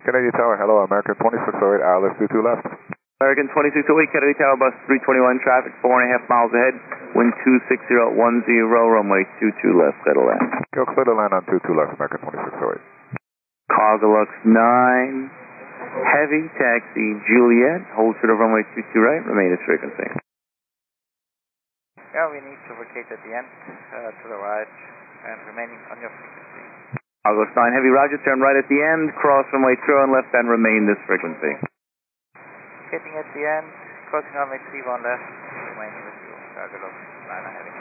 Kennedy Tower, hello, American 2608, Alice 22 left. American 2608, Kennedy Tower, bus 321, traffic 4.5 miles ahead, wind 26010, runway 22 left, clear to land. Go clear to land on 22 left, American 2608. Cargolux 9, heavy, taxi Juliet, hold to the runway 22 right, remain at frequency. Yeah, we need to vacate at the end, to the right, and remaining on your frequency. Cargolux 9, heavy, roger, turn right at the end, cross runway 2 on left, and remain this frequency. Vacating at the end, crossing runway 31 left, remaining with you, Cargolux 9 heavy.